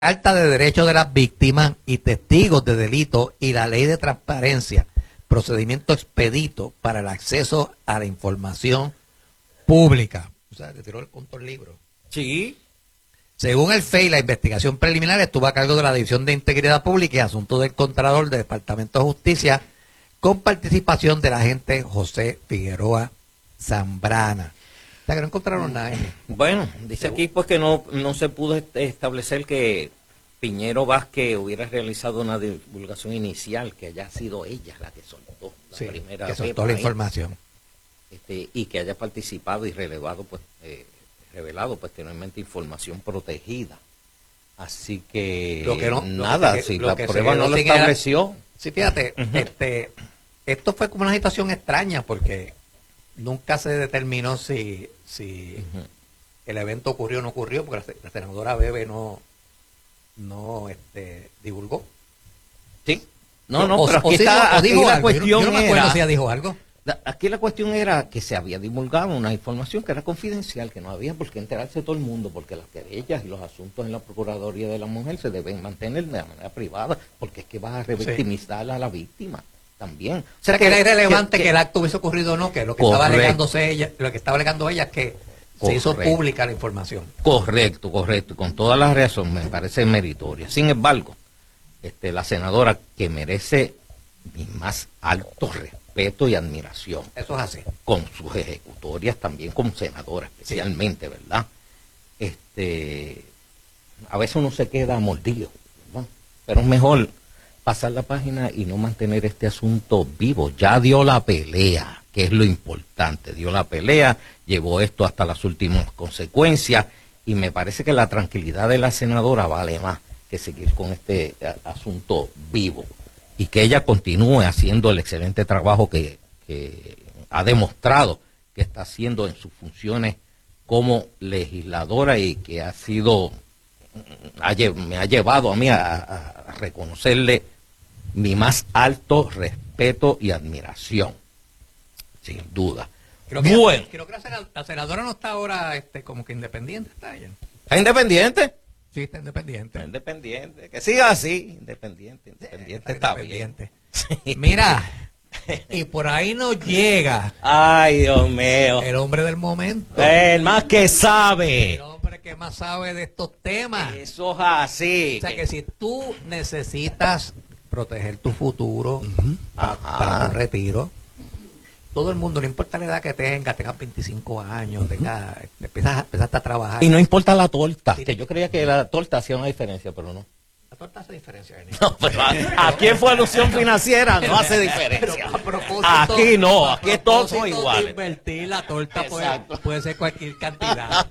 Carta de Derechos de las Víctimas y Testigos de Delitos y la Ley de Transparencia, procedimiento expedito para el acceso a la información pública. O sea, retiró el punto del libro. Sí. Según el FEI, la investigación preliminar estuvo a cargo de la División de Integridad Pública y Asuntos del Contralor del Departamento de Justicia, con participación del agente José Figueroa Zambrana. O sea, que no encontraron nada. Bueno, dice aquí pues que no se pudo establecer que Piñero Vázquez hubiera realizado una divulgación inicial, que haya sido ella la que soltó la primera que soltó la información. Y que haya participado y revelado posteriormente información protegida. Así que, si la prueba no lo estableció. Sí, fíjate, esto fue como una situación extraña porque nunca se determinó si el evento ocurrió o no ocurrió, porque la senadora Bebe no divulgó. Sí. Pero aquí la cuestión yo no me acuerdo si ella dijo algo. Aquí la cuestión era que se había divulgado una información que era confidencial, que no había por qué enterarse todo el mundo, porque las querellas y los asuntos en la Procuraduría de la Mujer se deben mantener de manera privada, porque es que vas a revictimizar a la víctima también. O sea, que era irrelevante que el acto hubiese ocurrido o no, que lo que estaba alegando ella es que se hizo pública la información. Correcto, con toda la razón, me parece meritoria. Sin embargo, la senadora, que merece mi más alto respeto y admiración. Eso es así. Con sus ejecutorias también, como senadora especialmente, sí. ¿Verdad? A veces uno se queda mordido, ¿verdad? Pero es mejor pasar la página y no mantener este asunto vivo. Ya dio la pelea, que es lo importante. Dio la pelea, llevó esto hasta las últimas consecuencias, y me parece que la tranquilidad de la senadora vale más que seguir con este asunto vivo, y que ella continúe haciendo el excelente trabajo que ha demostrado que está haciendo en sus funciones como legisladora, y que me ha llevado a mí a reconocerle mi más alto respeto y admiración, sin duda. Creo que la senadora no está ahora como que independiente, ¿está ella? ¿Está independiente? Sí, está independiente. Está independiente, que siga así, independiente está bien. Sí. Mira, y por ahí nos llega. Ay, Dios mío. El hombre del momento. El más que sabe. El hombre que más sabe de estos temas. Eso es así. O sea, que si tú necesitas proteger tu futuro para tu retiro, todo el mundo, no importa la edad que tengas 25 años, empezaste a trabajar. Y no importa la torta, que yo creía que la torta hacía una diferencia, pero no. La torta hace diferencia, no, pero aquí en Fue Alusión Financiera no hace diferencia. Aquí no, aquí todos son iguales. Invertir la torta puede ser cualquier cantidad.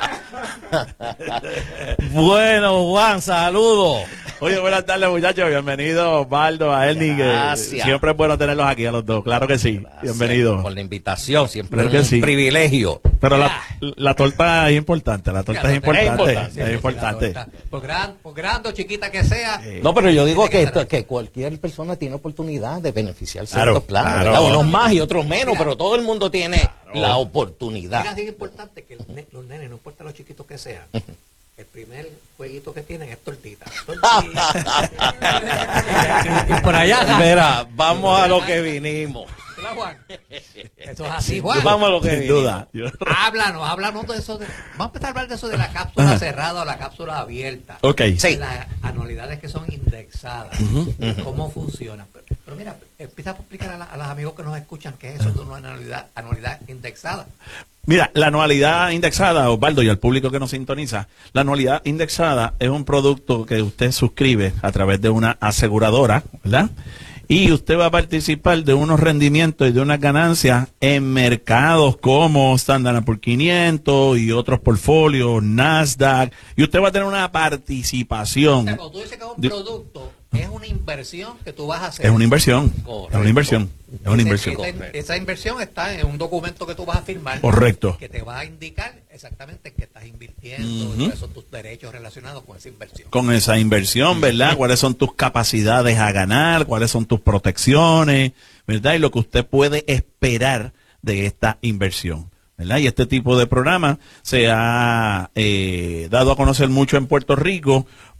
Bueno, Juan, saludos. Oye, buenas tardes, muchachos. Bienvenido, Osvaldo, a Ernie. Siempre es bueno tenerlos aquí a los dos. Claro que sí. Bienvenido. Por la invitación, siempre es un privilegio. Pero la torta es importante. La torta es importante. Es importante. Por grande o chiquita que sea. No, pero yo digo que cualquier persona tiene oportunidad de beneficiarse de estos planes. Claro. Unos más y otros menos, pero todo el mundo tiene la oportunidad. Mira, es importante que los nenes, no importa los chiquitos que sean, el primer jueguito que tienen es tortita. Y por allá. Mira, vamos a lo que vinimos. Juan. Eso es así, Juan. Vamos a lo que sin duda. Háblanos de eso. Vamos a empezar a hablar de eso de la cápsula cerrada o la cápsula abierta. Ok. Sí. Las anualidades que son indexadas. Cómo funcionan. Pero mira, empieza a explicar a los amigos que nos escuchan qué es eso de una anualidad indexada. Mira, la anualidad indexada, Osvaldo, y al público que nos sintoniza, la anualidad indexada es un producto que usted suscribe a través de una aseguradora, ¿verdad? Y usted va a participar de unos rendimientos y de unas ganancias en mercados como Standard & Poor's 500 y otros portfolios, Nasdaq, y usted va a tener una participación. O sea, cuando tú dices que es un producto, es una inversión que tú vas a hacer. Es una inversión. Correcto. Es una inversión. Es una inversión. Esa inversión está en un documento que tú vas a firmar. Correcto. Que te va a indicar exactamente qué estás invirtiendo, cuáles son tus derechos relacionados con esa inversión. Con esa inversión, ¿verdad? ¿Cuáles son tus capacidades a ganar? ¿Cuáles son tus protecciones? ¿Verdad? Y lo que usted puede esperar de esta inversión, ¿verdad? Y este tipo de programa se ha dado a conocer mucho en Puerto Rico